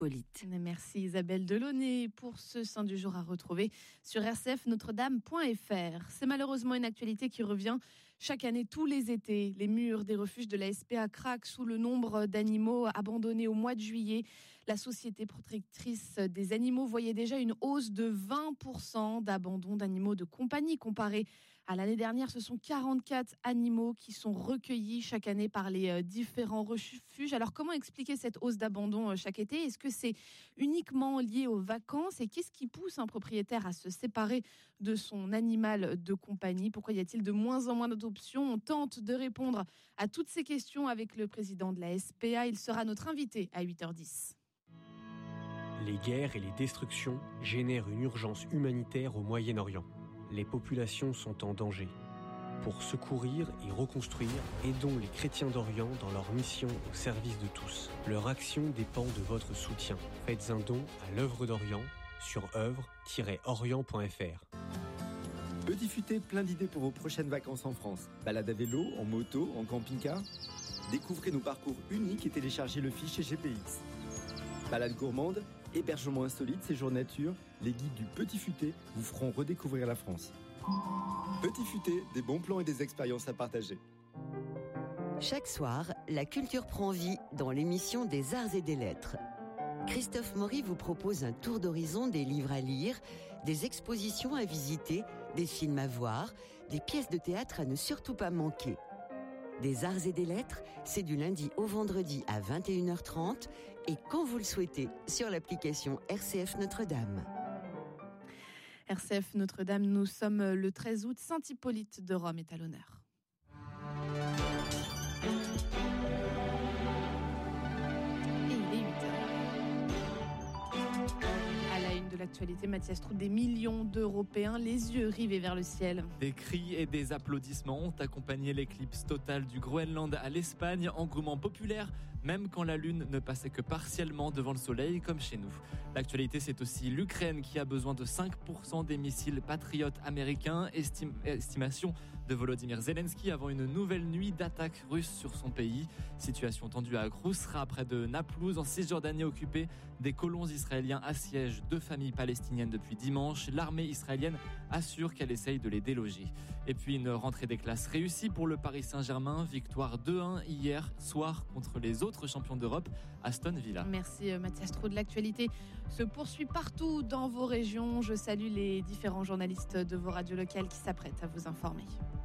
Hippolyte. Merci Isabelle Delaunay pour ce Saint du jour à retrouver sur rcfnotredame.fr. C'est malheureusement une actualité qui revient chaque année, tous les étés. Les murs des refuges de la SPA craquent sous le nombre d'animaux abandonnés au mois de juillet. La Société protectrice des animaux voyait déjà une hausse de 20% d'abandon d'animaux de compagnie comparé à l'année dernière. Ce sont 44 animaux qui sont recueillis chaque année par les différents refuges. Alors comment expliquer cette hausse d'abandon chaque été ? Est-ce que c'est uniquement lié aux vacances ? Et qu'est-ce qui pousse un propriétaire à se séparer de son animal de compagnie ? Pourquoi y a-t-il de moins en moins d'adoptions ? On tente de répondre à toutes ces questions avec le président de la SPA. Il sera notre invité à 8h10. Les guerres et les destructions génèrent une urgence humanitaire au Moyen-Orient. Les populations sont en danger. Pour secourir et reconstruire, aidons les chrétiens d'Orient dans leur mission au service de tous. Leur action dépend de votre soutien. Faites un don à l'œuvre d'Orient sur œuvre-orient.fr. Petit Futé, plein d'idées pour vos prochaines vacances en France. Balade à vélo, en moto, en camping-car. Découvrez nos parcours uniques et téléchargez le fichier GPX. Balade gourmande, hébergement insolite, séjour nature, les guides du Petit Futé vous feront redécouvrir la France. Petit Futé, des bons plans et des expériences à partager. Chaque soir, la culture prend vie dans l'émission des Arts et des Lettres. Christophe Maury vous propose un tour d'horizon des livres à lire, des expositions à visiter, des films à voir, des pièces de théâtre à ne surtout pas manquer. Des Arts et des Lettres, c'est du lundi au vendredi à 21h30 et quand vous le souhaitez sur l'application RCF Notre-Dame. RCF Notre-Dame, nous sommes le 13 août, Saint-Hippolyte de Rome est à l'honneur. Et il est 8h. À la une de l'actualité, Mathias Trout, des millions d'Européens, les yeux rivés vers le ciel. Des cris et des applaudissements ont accompagné l'éclipse totale du Groenland à l'Espagne, engouement populaire, même quand la lune ne passait que partiellement devant le soleil, comme chez nous. L'actualité, c'est aussi l'Ukraine qui a besoin de 5% des missiles patriotes américains, estimation de Volodymyr Zelensky avant une nouvelle nuit d'attaques russes sur son pays. Situation tendue à Khousra, près de Naplouse, en Cisjordanie occupée. Des colons israéliens assiègent 2 familles palestiniennes depuis dimanche. L'armée israélienne assure qu'elle essaye de les déloger. Et puis une rentrée des classes réussie pour le Paris Saint-Germain. Victoire 2-1 hier soir contre les autres champions d'Europe, Aston Villa. Merci Mathias Trout. L'actualité se poursuit partout dans vos régions. Je salue les différents journalistes de vos radios locales qui s'apprêtent à vous informer.